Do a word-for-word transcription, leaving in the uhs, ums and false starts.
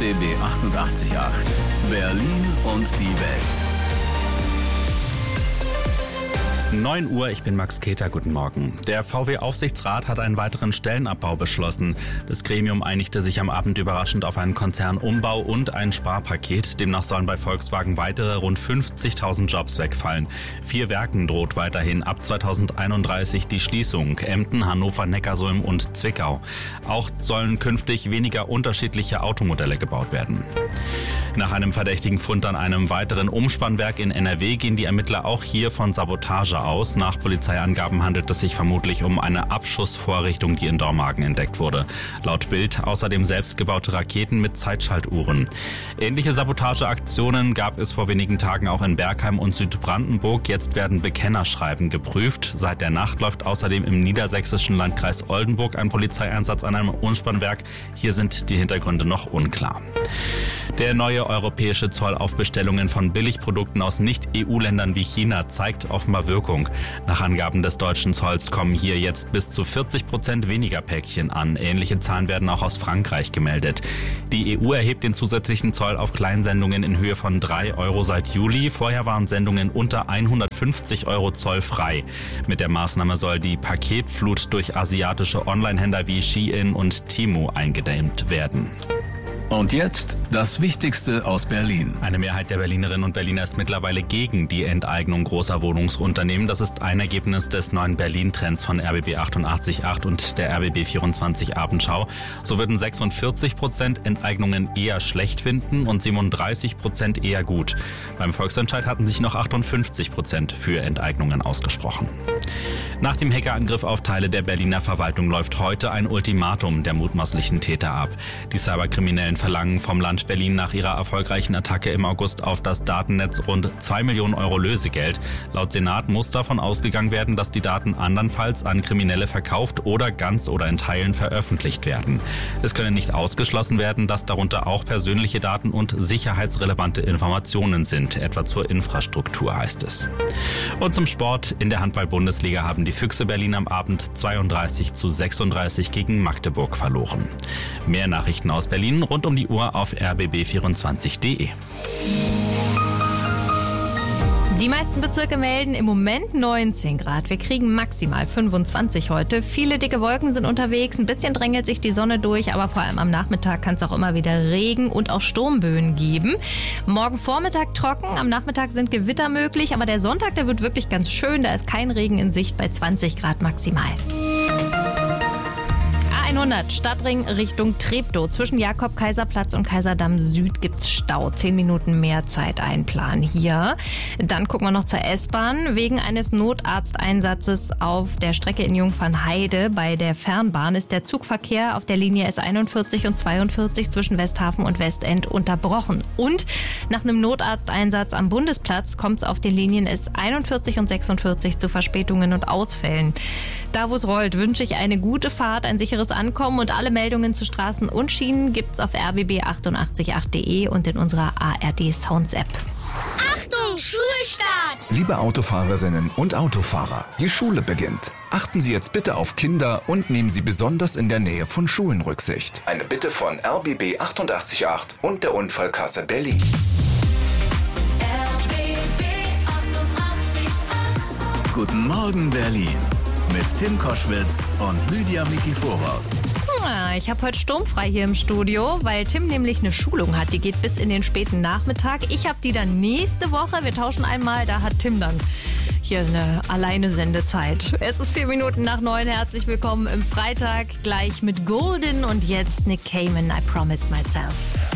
B B achtundachtzig Komma acht. Berlin und die Welt. neun Uhr, ich bin Max Keter, guten Morgen. Der V W-Aufsichtsrat hat einen weiteren Stellenabbau beschlossen. Das Gremium einigte sich am Abend überraschend auf einen Konzernumbau und ein Sparpaket. Demnach sollen bei Volkswagen weitere rund fünfzigtausend Jobs wegfallen. Vier Werken droht weiterhin ab zweitausendeinunddreißig die Schließung: Emden, Hannover, Neckarsulm und Zwickau. Auch sollen künftig weniger unterschiedliche Automodelle gebaut werden. Nach einem verdächtigen Fund an einem weiteren Umspannwerk in N R W gehen die Ermittler auch hier von Sabotage aus. Nach Polizeiangaben handelt es sich vermutlich um eine Abschussvorrichtung, die in Dormagen entdeckt wurde. Laut Bild außerdem selbstgebaute Raketen mit Zeitschaltuhren. Ähnliche Sabotageaktionen gab es vor wenigen Tagen auch in Bergheim und Südbrandenburg. Jetzt werden Bekennerschreiben geprüft. Seit der Nacht läuft außerdem im niedersächsischen Landkreis Oldenburg ein Polizeieinsatz an einem Umspannwerk. Hier sind die Hintergründe noch unklar. Der neue europäische Zoll auf Bestellungen von Billigprodukten aus Nicht-E U-Ländern wie China zeigt offenbar Wirkung. Nach Angaben des deutschen Zolls kommen hier jetzt bis zu vierzig Prozent weniger Päckchen an. Ähnliche Zahlen werden auch aus Frankreich gemeldet. Die E U erhebt den zusätzlichen Zoll auf Kleinsendungen in Höhe von drei Euro seit Juli. Vorher waren Sendungen unter hundertfünfzig Euro zollfrei. Mit der Maßnahme soll die Paketflut durch asiatische Onlinehändler wie Shein und Temu eingedämmt werden. Und jetzt das Wichtigste aus Berlin. Eine Mehrheit der Berlinerinnen und Berliner ist mittlerweile gegen die Enteignung großer Wohnungsunternehmen. Das ist ein Ergebnis des neuen Berlin-Trends von R B B achtundachtzig Komma acht und der R B B vierundzwanzig Abendschau. So würden sechsundvierzig Prozent Enteignungen eher schlecht finden und siebenunddreißig Prozent eher gut. Beim Volksentscheid hatten sich noch achtundfünfzig Prozent für Enteignungen ausgesprochen. Nach dem Hackerangriff auf Teile der Berliner Verwaltung läuft heute ein Ultimatum der mutmaßlichen Täter ab. Die Cyberkriminellen verlangen vom Land Berlin nach ihrer erfolgreichen Attacke im August auf das Datennetz rund zwei Millionen Euro Lösegeld. Laut Senat muss davon ausgegangen werden, dass die Daten andernfalls an Kriminelle verkauft oder ganz oder in Teilen veröffentlicht werden. Es könne nicht ausgeschlossen werden, dass darunter auch persönliche Daten und sicherheitsrelevante Informationen sind, etwa zur Infrastruktur, heißt es. Und zum Sport: In der Handball-Bundesliga haben die Füchse Berlin am Abend zweiunddreißig zu sechsunddreißig gegen Magdeburg verloren. Mehr Nachrichten aus Berlin rund um die Uhr auf r b b vierundzwanzig punkt d e. Die meisten Bezirke melden im Moment neunzehn Grad. Wir kriegen maximal fünfundzwanzig heute. Viele dicke Wolken sind unterwegs. Ein bisschen drängelt sich die Sonne durch, aber vor allem am Nachmittag kann es auch immer wieder Regen und auch Sturmböen geben. Morgen Vormittag trocken, am Nachmittag sind Gewitter möglich, aber der Sonntag, der wird wirklich ganz schön. Da ist kein Regen in Sicht bei zwanzig Grad maximal. hundert Stadtring Richtung Treptow. Zwischen Jakob-Kaiser-Platz und Kaiserdamm Süd gibt's Stau. Zehn Minuten mehr Zeit einplanen hier. Dann gucken wir noch zur S-Bahn. Wegen eines Notarzteinsatzes auf der Strecke in Jungfernheide bei der Fernbahn ist der Zugverkehr auf der Linie S einundvierzig und zweiundvierzig zwischen Westhafen und Westend unterbrochen. Und nach einem Notarzteinsatz am Bundesplatz kommt es auf den Linien S einundvierzig und sechsundvierzig zu Verspätungen und Ausfällen. Da, wo es rollt, wünsche ich eine gute Fahrt, ein sicheres Ankommen, und alle Meldungen zu Straßen und Schienen gibt's auf r b b achtundachtzig punkt acht punkt d e und in unserer A R D Sounds App. Achtung, Schulstart! Liebe Autofahrerinnen und Autofahrer, die Schule beginnt. Achten Sie jetzt bitte auf Kinder und nehmen Sie besonders in der Nähe von Schulen Rücksicht. Eine Bitte von R B B achtundachtzig Komma acht und der Unfallkasse Berlin. R B B achtundachtzig Komma acht. Guten Morgen Berlin mit Tim Koschwitz und Lydia Mikiforov. Ich habe heute sturmfrei hier im Studio, weil Tim nämlich eine Schulung hat. Die geht bis in den späten Nachmittag. Ich habe die dann nächste Woche. Wir tauschen einmal. Da hat Tim dann hier eine alleine Sendezeit. Es ist vier Minuten nach neun. Herzlich willkommen im Freitag. Gleich mit Golden und jetzt Nick Cayman, I Promised Myself.